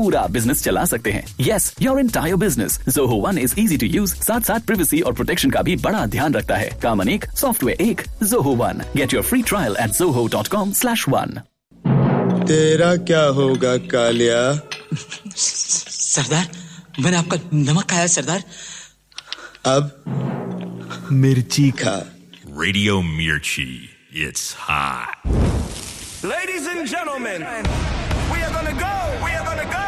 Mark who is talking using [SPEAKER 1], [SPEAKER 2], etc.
[SPEAKER 1] पूरा बिजनेस चला सकते हैं। Yes, your entire business. Zoho One is easy to use, साथ-साथ privacy और protection का भी बड़ा ध्यान रखता है। काम अनेक, सॉफ्टवेयर एक, Zoho One. Get your free trial at zoho.com/one.
[SPEAKER 2] तेरा क्या होगा कालिया?
[SPEAKER 3] सरदार, मैंने आपका नमक खाया सरदार।
[SPEAKER 2] अब मिर्ची खा।
[SPEAKER 4] Radio Mirchi. It's hot.
[SPEAKER 5] Ladies and gentlemen, we are gonna go.